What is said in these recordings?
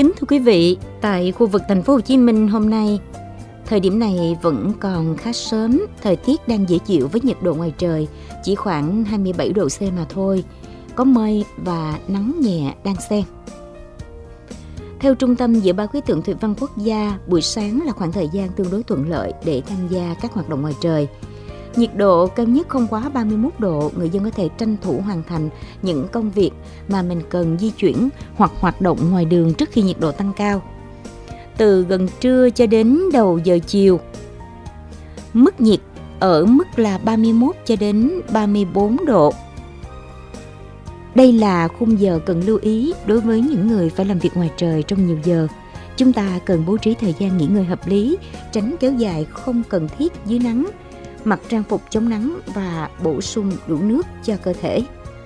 Kính thưa quý vị, tại khu vực thành phố Hồ Chí Minh hôm nay, thời điểm này vẫn còn khá sớm, thời tiết đang dễ chịu với nhiệt độ ngoài trời chỉ khoảng 27 độ C mà thôi, có mây và nắng nhẹ đan xen. Theo Trung tâm Dự báo Khí tượng Thủy văn Quốc gia, buổi sáng là khoảng thời gian tương đối thuận lợi để tham gia các hoạt động ngoài trời. Nhiệt độ cao nhất không quá 31 độ, người dân có thể tranh thủ hoàn thành những công việc mà mình cần di chuyển hoặc hoạt động ngoài đường trước khi nhiệt độ tăng cao. Từ gần trưa cho đến đầu giờ chiều, mức nhiệt ở mức là 31 cho đến 34 độ. Đây là khung giờ cần lưu ý đối với những người phải làm việc ngoài trời trong nhiều giờ. Chúng ta cần bố trí thời gian nghỉ ngơi hợp lý, tránh kéo dài không cần thiết dưới nắng, mặc trang phục chống nắng và bổ sung đủ nước cho cơ thể.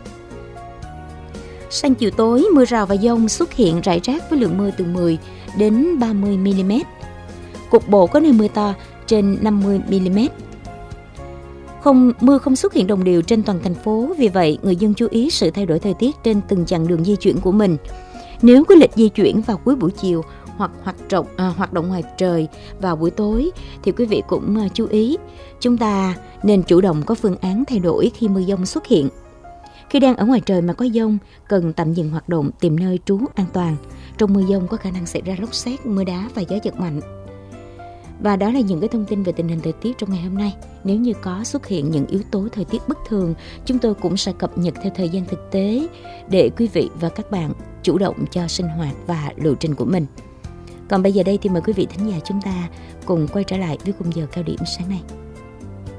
Sang chiều tối, mưa rào và dông xuất hiện rải rác với lượng mưa từ 10 đến 30 mm. Cục bộ có nơi mưa to trên 50 mm. Mưa không xuất hiện đồng đều trên toàn thành phố, vì vậy người dân chú ý sự thay đổi thời tiết trên từng chặng đường di chuyển của mình. Nếu có lịch di chuyển vào cuối buổi chiều hoặc hoạt động ngoài trời vào buổi tối thì quý vị cũng chú ý, chúng ta nên chủ động có phương án thay đổi khi mưa dông xuất hiện. Khi đang ở ngoài trời mà có dông, cần tạm dừng hoạt động, tìm nơi trú an toàn. Trong mưa dông có khả năng xảy ra lốc sét, mưa đá và gió giật mạnh. Và đó là những cái thông tin về tình hình thời tiết trong ngày hôm nay. Nếu như có xuất hiện những yếu tố thời tiết bất thường, chúng tôi cũng sẽ cập nhật theo thời gian thực tế để quý vị và các bạn chủ động cho sinh hoạt và lộ trình của mình. Còn bây giờ đây thì mời quý vị thính giả chúng ta cùng quay trở lại với khung giờ cao điểm sáng nay.